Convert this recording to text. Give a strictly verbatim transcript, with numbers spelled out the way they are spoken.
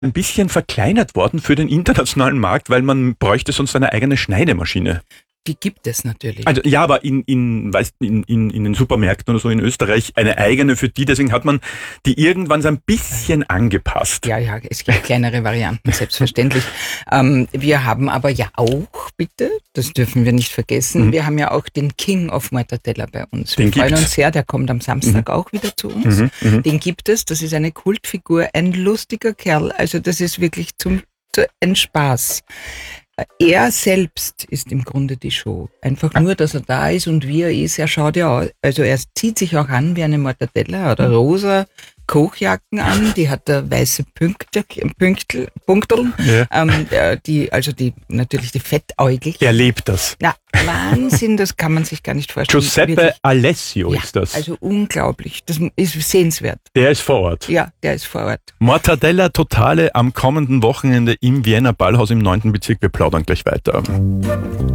ein bisschen verkleinert worden für den internationalen Markt, weil man bräuchte sonst eine eigene Schneidemaschine. Die gibt es natürlich. Also ja, aber in, in, weißt, in, in, in den Supermärkten oder so in Österreich eine eigene für die, deswegen hat man die irgendwann so ein bisschen angepasst. Ja, ja, es gibt kleinere Varianten, selbstverständlich. ähm, wir haben aber ja auch, bitte, das dürfen wir nicht vergessen, mhm. wir haben ja auch den King of Mortadella bei uns. Wir den freuen gibt's. uns sehr, der kommt am Samstag mhm. auch wieder zu uns. Mhm. Mhm. Den gibt es, das ist eine Kultfigur, ein lustiger Kerl, also das ist wirklich zum, zu, ein Spaß. Er selbst ist im Grunde die Show. Einfach nur, dass er da ist und wie er ist, er schaut ja aus. Also er zieht sich auch an wie eine Mortadella oder rosa Kochjacken an, die hat da weiße Punkte, Punktel, Punkteln, ja. ähm, die, also die, natürlich die Fettäugel. Er lebt das. Na, Wahnsinn, das kann man sich gar nicht vorstellen. Giuseppe Wirklich. Alessio Ja, ist das. Also unglaublich, das ist sehenswert. Der ist vor Ort. Ja, der ist vor Ort. Mortadella Totale am kommenden Wochenende im Wiener Ballhaus im neunten Bezirk. Wir plaudern gleich weiter.